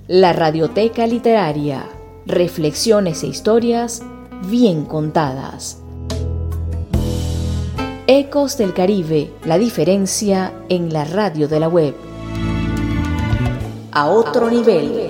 La Radioteca Literaria. Reflexiones e historias bien contadas. Ecos del Caribe, la diferencia en la radio de la web. A otro nivel.